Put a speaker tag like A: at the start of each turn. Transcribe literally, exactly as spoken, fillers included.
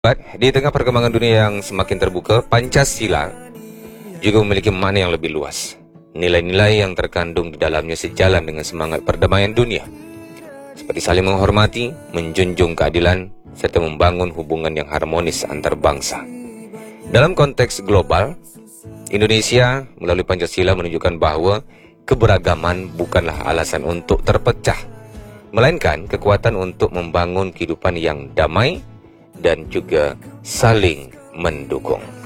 A: Di tengah perkembangan dunia yang semakin terbuka, Pancasila juga memiliki makna yang lebih luas. Nilai-nilai yang terkandung di dalamnya sejalan dengan semangat perdamaian dunia, seperti saling menghormati, menjunjung keadilan, serta membangun hubungan yang harmonis antar bangsa. Dalam konteks global, Indonesia melalui Pancasila menunjukkan bahwa keberagaman bukanlah alasan untuk terpecah, melainkan kekuatan untuk membangun kehidupan yang damai dan juga saling mendukung.